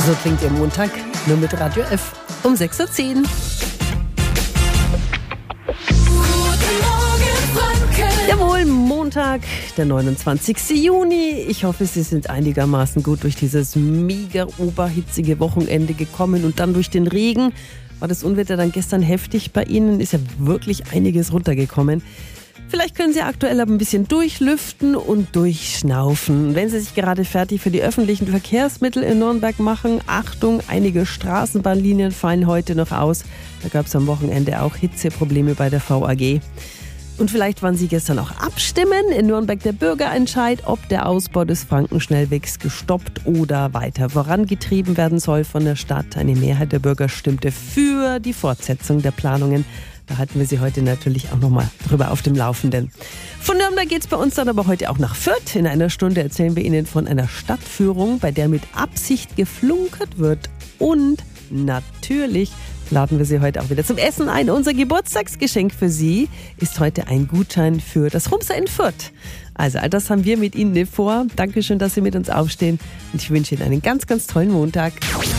So klingt Ihr Montag, nur mit Radio F um 6.10 Uhr. Jawohl, Montag, der 29. Juni. Ich hoffe, Sie sind einigermaßen gut durch dieses mega oberhitzige Wochenende gekommen und dann durch den Regen. War das Unwetter dann gestern heftig bei Ihnen? Ist ja wirklich einiges runtergekommen. Vielleicht können Sie aktuell aber ein bisschen durchlüften und durchschnaufen. Wenn Sie sich gerade fertig für die öffentlichen Verkehrsmittel in Nürnberg machen, Achtung, einige Straßenbahnlinien fallen heute noch aus. Da gab es am Wochenende auch Hitzeprobleme bei der VAG. Und vielleicht waren Sie gestern auch abstimmen. In Nürnberg der Bürgerentscheid, ob der Ausbau des Frankenschnellwegs gestoppt oder weiter vorangetrieben werden soll von der Stadt. Eine Mehrheit der Bürger stimmte für die Fortsetzung der Planungen. Da halten wir Sie heute natürlich auch nochmal drüber auf dem Laufenden. Von Nürnberg geht es bei uns dann aber heute auch nach Fürth. In einer Stunde erzählen wir Ihnen von einer Stadtführung, bei der mit Absicht geflunkert wird. Und natürlich laden wir Sie heute auch wieder zum Essen ein. Unser Geburtstagsgeschenk für Sie ist heute ein Gutschein für das Rumser in Fürth. Also all das haben wir mit Ihnen vor. Dankeschön, dass Sie mit uns aufstehen. Und ich wünsche Ihnen einen ganz, ganz tollen Montag.